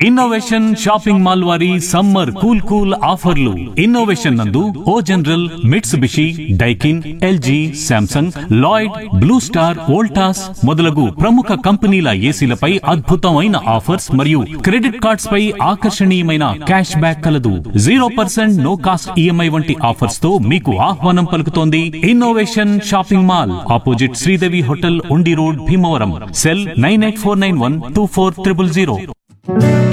Innovation shopping mall వారి summer cool ఆఫర్లు. Innovation నందు ఓ general, Mitsubishi, Daikin, LG, Samsung, Lloyd, blue star, Voltas మొదలగు ప్రముఖ కంపెనీల ఏసీలపై అద్భుతమైన ఆఫర్స్ మరియు క్రెడిట్ కార్డ్స్ పై ఆకర్షణీయమైన క్యాష్ బ్యాక్ కలదు. 0% నో కాస్ట్ ఈఎంఐ వంటి ఆఫర్స్ తో మీకు ఆహ్వానం పలుకుతోంది innovation shopping mall, opposite Sridevi hotel, ఉండి రోడ్, భీమవరం. సెల్ 984912400.